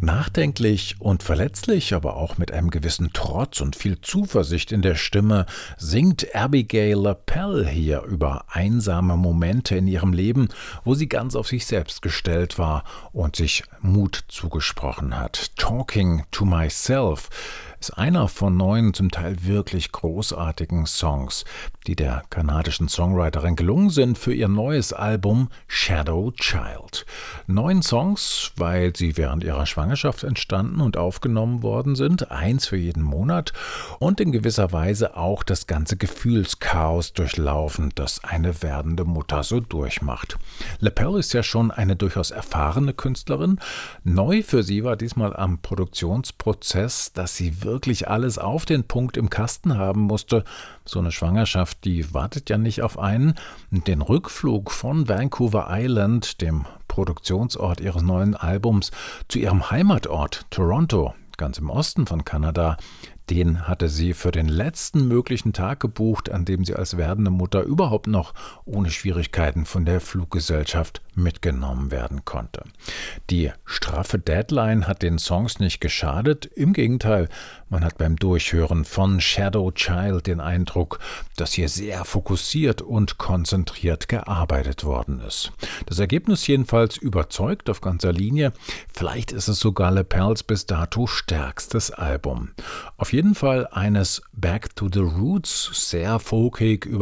Nachdenklich und verletzlich, aber auch mit einem gewissen Trotz und viel Zuversicht in der Stimme singt Abigail LaPelle hier über einsame Momente in ihrem Leben, wo sie ganz auf sich selbst gestellt war und sich Mut zugesprochen hat. Talking to Myself ist einer von 9 zum Teil wirklich großartigen Songs, die der kanadischen Songwriterin gelungen sind für ihr neues Album Shadow Child. 9 Songs, weil sie während ihrer Schwangerschaft entstanden und aufgenommen worden sind, 1 für jeden Monat und in gewisser Weise auch das ganze Gefühlschaos durchlaufen, das eine werdende Mutter so durchmacht. LaPelle ist ja schon eine durchaus erfahrene Künstlerin. Neu für sie war diesmal am Produktionsprozess, dass sie wirklich alles auf den Punkt im Kasten haben musste. So eine Schwangerschaft, die wartet ja nicht auf einen. Den Rückflug von Vancouver Island, dem Produktionsort ihres neuen Albums, zu ihrem Heimatort Toronto, ganz im Osten von Kanada, den hatte sie für den letzten möglichen Tag gebucht, an dem sie als werdende Mutter überhaupt noch ohne Schwierigkeiten von der Fluggesellschaft mitgenommen werden konnte. Die straffe Deadline hat den Songs nicht geschadet. Im Gegenteil, man hat beim Durchhören von Shadow Child den Eindruck, dass hier sehr fokussiert und konzentriert gearbeitet worden ist. Das Ergebnis jedenfalls überzeugt auf ganzer Linie. Vielleicht ist es sogar LaPelles bis dato stärkstes Album. Auf jeden Fall eines Back to the Roots, sehr folkig,